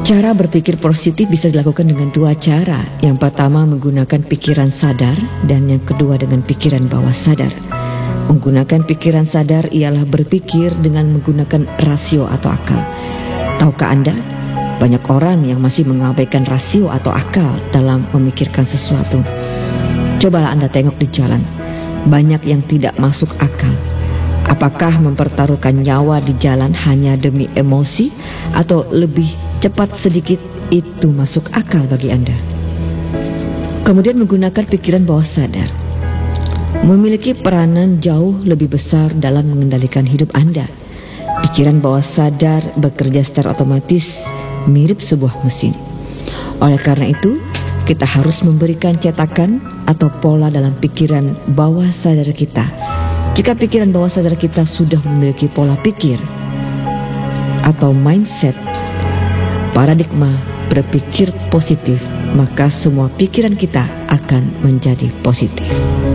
Cara berpikir positif bisa dilakukan dengan dua cara. Yang pertama menggunakan pikiran sadar dan yang kedua dengan pikiran bawah sadar. Menggunakan pikiran sadar ialah berpikir dengan menggunakan rasio atau akal. Tahukah Anda, banyak orang yang masih mengabaikan rasio atau akal dalam memikirkan sesuatu. Cobalah Anda tengok di jalan, banyak yang tidak masuk akal. Apakah mempertaruhkan nyawa di jalan hanya demi emosi atau lebih cepat sedikit itu masuk akal bagi Anda? Kemudian menggunakan pikiran bawah sadar memiliki peranan jauh lebih besar dalam mengendalikan hidup Anda. Pikiran bawah sadar bekerja secara otomatis mirip sebuah mesin. Oleh karena itu, kita harus memberikan cetakan atau pola dalam pikiran bawah sadar kita. Jika pikiran bawah sadar kita sudah memiliki pola pikir atau mindset, paradigma berpikir positif, maka semua pikiran kita akan menjadi positif.